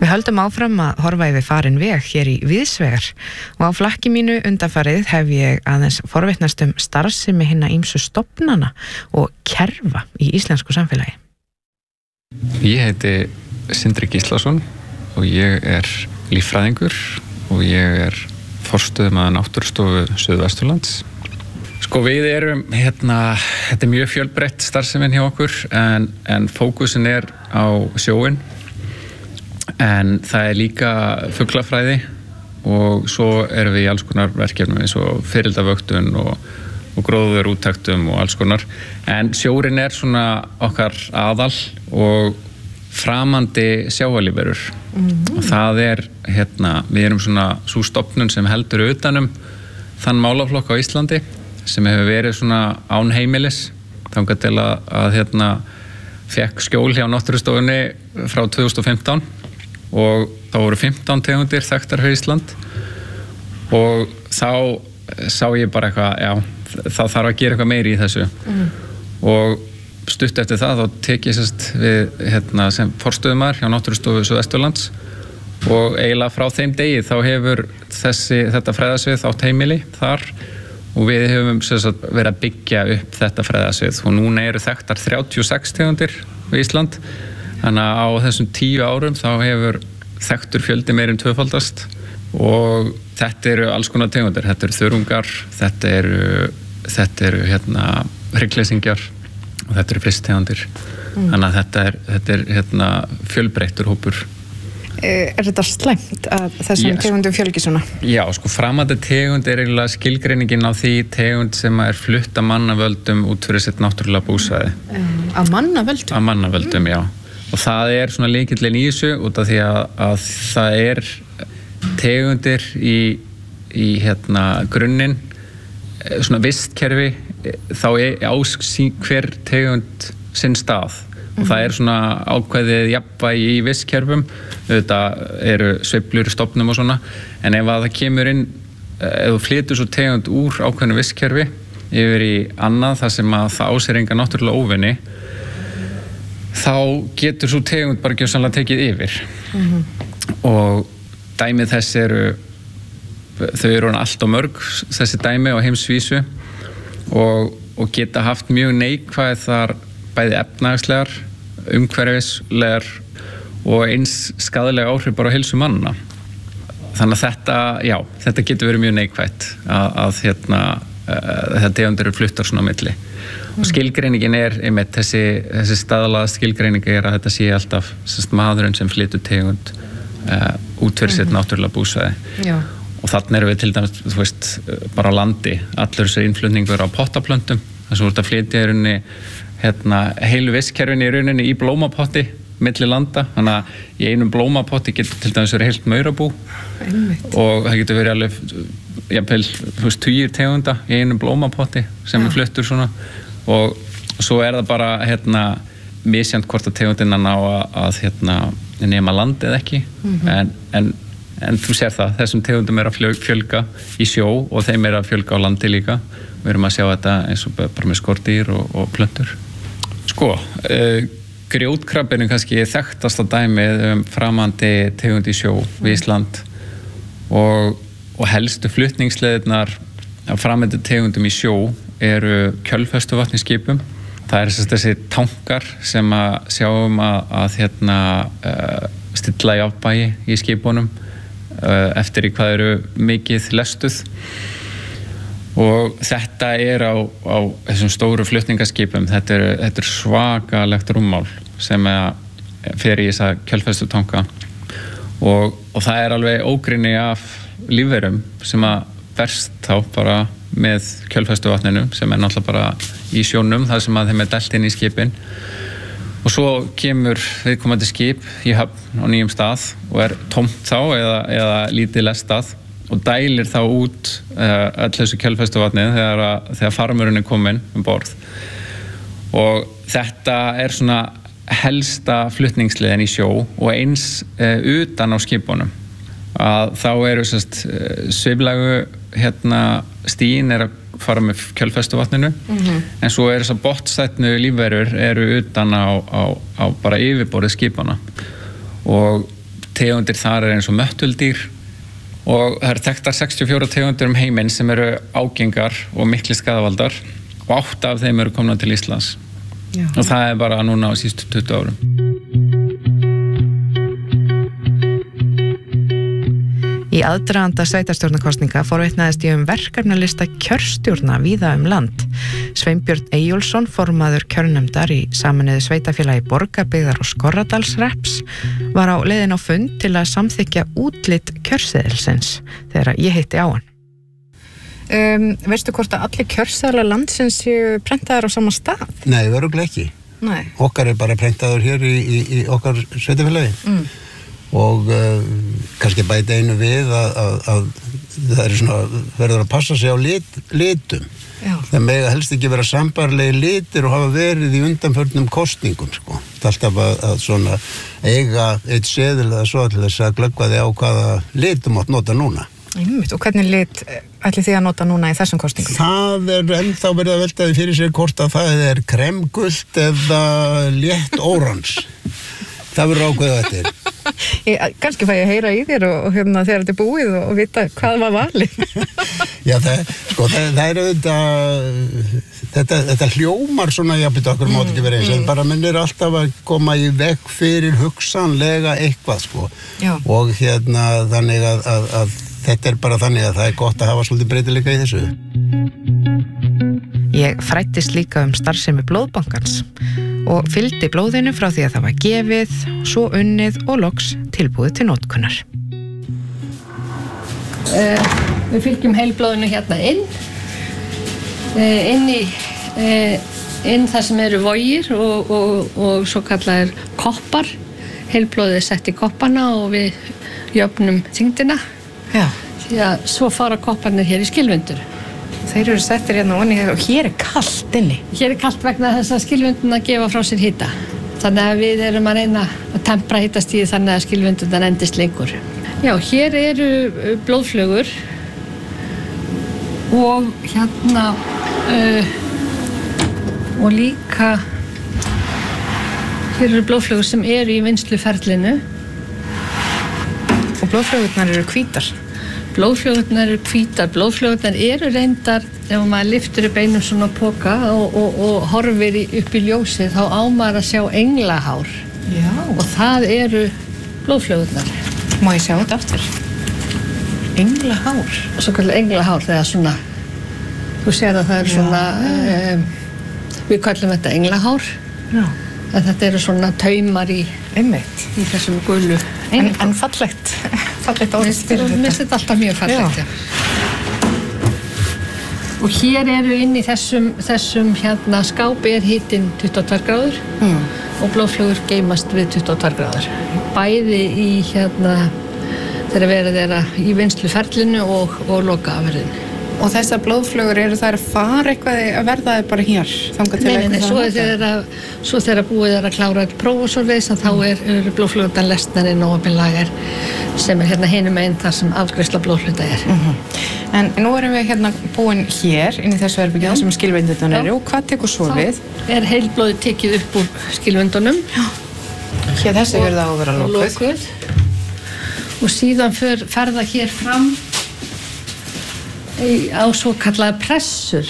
Við höldum áfram að horfa yfir farin veg hér í Víðsvegar og á flakki mínu undanfarið hef ég aðeins forvitnast starfsemi hinna ýmsu stofnana og kerfa í íslensku samfélagi. Ég heiti Sindri Gíslason og ég líffræðingur og ég forstöðumaður Náttúrustofu Suðvesturlands. Sko við þetta mjög fjölbreytt starfsemin hjá okkur en fókusin á sjóinn en það líka fuglafræði og svo við í alls konar verkefnum eins og firildavöktun og gróðurúttektum og alls konar en sjórinn svona okkar aðal og framandi sjávarlífverur og það við erum svona sú stofnun sem heldur utanum þann málaflokk á Íslandi sem hefur verið svona án heimilis þangað til að fékk skjól hjá Náttúrustofunni frá 2015 og þá voru 15 tegundir þekktar fyrir Ísland og þá sá ég bara þá þarf að gera eitthvað meiri í þessu og stutt eftir það þá tek ég við sem forstöðumaður hjá Náttúrustofu Suðvesturlands og eiginlega frá þeim degi þá hefur þetta fræðasvið átt heimili þar og við höfum verið að byggja upp þetta fræðasvið og núna eru þekktar 36 tegundir við Ísland þannig að á þessum 10 árum þá hefur þekktur fjöldi meir en tvöfaldast og þetta eru alls konar tegundir, þetta eru þörungar, þetta eru hryggleysingjar og þetta eru fisktegundir þannig að þetta er fjölbreyttur hópur. Þetta slæmt að þessum tegundum fjölgi svona? Já, sko framandi tegund eiginlega skilgreiningin á því tegund sem flutt af mannavöldum út fyrir sitt náttúrulega búsvæði. Af mannavöldum? Af mannavöldum, já. Og það svona lykillinn í þessu út af því að það tegundir í grunninn, svona vistkerfi, þá hver tegund sinn stað. Og það svona ákveðið jafnvægi í vistkerfum, þetta eru sveiflur í stofnum og svona, en ef það kemur inn, ef þú flytur svo tegund úr ákveðinu vistkerfi yfir í annað þar sem að það á sér enga náttúrulega óvini, þá getur svo tegund bara gjörsamlega tekið yfir. Og dæmið þess þau eru allt og mörg, þessi dæmi á heimsvísu og geta haft mjög neikvæðar bæði efnahagslegar, umhverfislegar og eins skaðlega áhrif bara á heilsu manna. Þannig að þetta getur verið mjög neikvætt að þetta tegundir eru fluttar svona á milli. Og skilgreiningin einmitt þessi staðlaða skilgreining að þetta sé alltaf maðurinn sem flytur tegund út fyrir sitt náttúrulega búsvæði. Og þarna erum við til dæmis, þú veist, bara á landi, allur þessar innflutningur á pottaplöntum, þess að þú ert að flytja í rauninni heilu vistkerfinni í rauninni í blómapotti milli landa, þannig að í einum blómapotti getur til dæmis verið heilt maurabú og það getur verið alveg jafnvel, þú veist, 20 tegunda í einum blómapotti sem fluttur svona og svo það bara misjant hvort að tegundina ná að nema land eða ekki en þú sér það, þessum tegundum að fjölga í sjó og þeim að fjölga á landi líka. Við erum að sjá þetta eins og bara með skordýr og plöntur. Sko, grjótkrabbinn kannski þekktasta dæmið framandi tegund í sjó við Ísland og helstu flutningsleiðirnar af framandi tegundum í sjó eru kjölfestuvatn í skipum. Það þessi tankar sem að sjáum að stilla jafnvægi í skipunum eftir í hvað eru mikið lestuð. Og þetta á þessum stóru flutningaskipum, þetta er svakalegt rúmmál sem fer í þessa kjölfestutanka og það alveg ógrynni af lífverum sem berst þá bara með kjölfestuvatninu sem náttúrulega bara í sjónum þar sem þeim dælt inn í skipin og svo kemur viðkomandi skip í höfn á nýjum stað og tómt þá eða lítið lestað og dælir þá út öll þessu kjölfestuvatnið þegar farmurinn kominn borð. Og þetta svona helsta flutningsleiðin í sjó og eins utan á skipunum. Að þá eru sviflægu stíin að fara með kjölfestuvatninu en svo þessar botnstætnu lífverur eru utan á bara yfirborðið skipana og tegundir þar eins og möttuldýr og það þekktar 64 tegundir heiminn sem eru ágengar og mikli skaðavaldar og 8 af þeim eru komnar til Íslands. Já. Og það bara núna á síðustu 20 árum. Í aðdraganda sveitarstjórnarkosninga forvitnaðist ég verkefnalista kjörstjórna víða land. Sveinbjörn Eyjólfsson, formaður kjörnefndar í Sameinuðu sveitafélagi Borgarbyggðar og Skorradalshrepps, var á leiðin á fund til að samþykkja útlit kjörseðilsins þegar ég hitti á hann. Veistu hvort að allir kjörseðlar landsins séu prentaðar á sama stað? Nei, örugglega ekki. Nei. Okkar bara prentaður hér í okkar sveitafélagi. Og kannski bæta einu við að það svona, verður að passa sig á litum. Já. Það mega helst ekki vera sambarlegi litir og hafa verið í undanförnum kosningum, sko. Það alltaf að svona eiga eitt seðil eða svo til þess að glöggva þig á hvaða litum átt nota núna. Og hvernig lit ætlið þið að nota núna í þessum kosningum? Það ennþá verið að veltaði fyrir sér hvort að það kremgult eða létt órans. Það verður ákveðið eftir. Kannski fæ ég að heyra í þér og þegar þetta er búið og vita hvað var valið. Já, það auðvitað, þetta hljómar svona, já, betur okkur mátt ekki vera eins, en bara minnir alltaf að koma í veg fyrir hugsanlega eitthvað, sko. Já. Og þannig að þetta bara þannig að það er gott að hafa svolítið breytileika í þessu. Ég fræddist líka starfsemi blóðbankans og fylgdi blóðinu frá því að það var gefið, svo unnið og loks tilbúið til notkunar. Við fylgjum heilblóðinu hérna inn þar sem eru vogir og svo kallaðir koppar. Heilblóðið er sett í koppana og við jöfnum þyngdina. Já. Því að svo fara kopparnir hér í skilvindur. Þeir eru settir hérna onni og hér er kalt inni. Hér er kalt vegna þess að skilvindurna gefa frá sér hita. Þannig að við erum að reyna að tempra hitastigið þannig að skilvindurna endist lengur. Já, hér eru blóðflögur og hérna og líka hér eru blóðflögur sem eru í vinnsluferlinu. Og blóðflögurnar eru hvítar. Blóðflögurnar eru hvítar, blóðflögurnar eru reyndar, ef maður lyftur upp einum svona poka og horfir upp í ljósið, þá á maður að sjá englahár. Já. Og það eru blóðflögurnar. Má ég sjá þetta aftur? Englahár? Svo kallar englahár, þegar svona, þú sér að það er svona, við kallum þetta englahár. Já. En þetta eru svona taumar í þessum gulu. En fallegt orðið fyrir þetta. Mér finnst þetta alltaf mjög fallegt, já. Og hér eru inn í þessum hérna skápi hitinn 22 gráður og blóðflögur geymast við 22 gráður. Bæði í þegar verið í vinnsluferlinu og lokaafurðinu. Og þessar blóðflögur eru þær að fara eitthvað að verða þær bara hér? Nei, svo þegar búið að klára próf og svo veist að þá eru blóðflögurnar lesnar inn á opin lager sem er hinum einn þar sem afgreiðsla blóðhluta er. En nú erum við búin hér inn í þessu herbergi sem skilvindurnar eru og hvað tekur svo við? Þá er heilblóðið tekið upp úr skilvindunum. Hér þessi verður það að vera lokuð. Og síðan fer það hér fram á svo kallaða pressur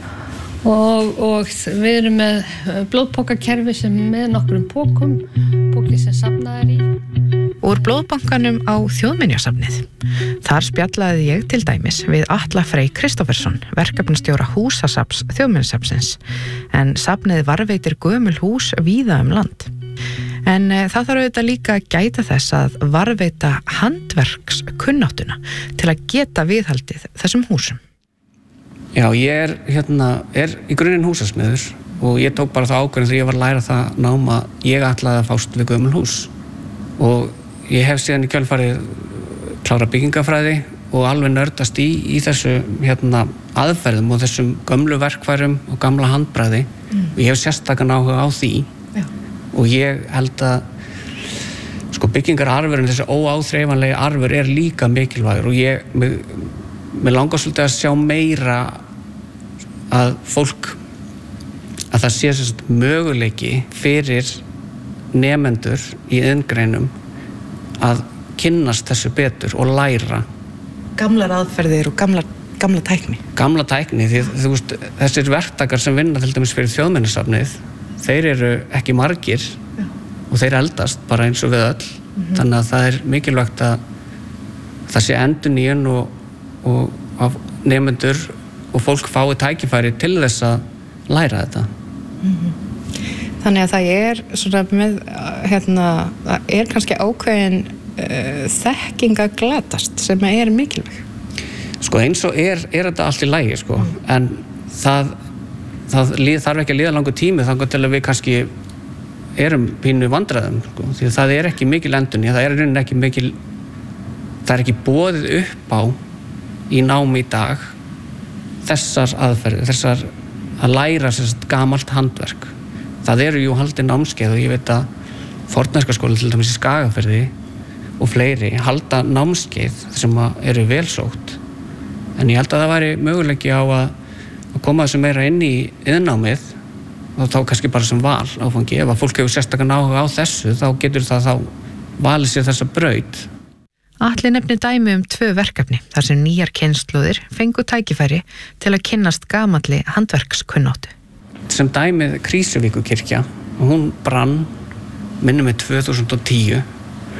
og við erum með blóðpokakerfi sem með nokkrum póki sem safnaðar í. Úr blóðbankanum á Þjóðminjasafnið. Þar spjallaði ég til dæmis við Atla Frey Kristófersson, verkefnastjóra húsasafns Þjóðminjasafnsins, en safnið varðveitir gömul hús víða land. En það þarf auðvitað líka að gæta þess að varðveita handverkskunnáttuna til að geta viðhaldið þessum húsum. Já, ég er í grunninn húsasmiður og ég tók bara það ákvörðun þegar ég var að læra það nám að ég ætlaði að fást við gömul hús. Og ég hef síðan í kjölfarið klára byggingafræði og alveg nördast í þessu aðferðum og þessum gömlu verkfærum og gamla handbragði. Og ég hef sérstakan áhuga á því. Og ég held að byggingararfurinn, þessi óáþreifanlegi arfur er líka mikilvægur og mér langar svolítið að sjá meira að fólk að það sé möguleiki fyrir nemendur í iðngreinum að kynnast þessu betur og læra. Gamlar aðferðir og gamla tækni. Gamla tækni, því þú veist, þessir verktakar sem vinna til dæmis fyrir Þjóðminjasafnið, þeir eru ekki margir og þeir eldast bara eins og við öll. Þannig að það er mikilvægt að það sé endurnýjun og af nemendur og fólk fái tækifæri til þess að læra þetta. Þannig að það er svona með, það er kannski ákveðin þekking að glatast sem er mikilvæg. Sko eins og er þetta allt í lagi, sko, en það þarf ekki að líða langur tími þangað til að við kannski erum pínu vandræðum, sko, því það er ekki mikil endurnýjun, það er í rauninni ekki mikil, það er ekki boðið upp á í námi í dag þessar aðferðir, þessar að læra gamalt handverk. Það eru jú haldin námskeið og ég veit að Fornverkaskólinn til dæmis í Skagafirði og fleiri halda námskeið sem eru velsótt. En ég held að það væri möguleiki á að koma þessu meira inn í iðnnámið og þá kannski bara sem val áfangi. Ef að fólk hefur sérstakann áhuga á þessu þá getur það valið sér þessa braut. Atli nefnir dæmi 2 verkefni þar sem nýjar kynslóðir fengu tækifæri til að kynnast gamalli handverkskunnáttu. Sem dæmið Krýsuvíkurkirkja, hún brann minnum með 2010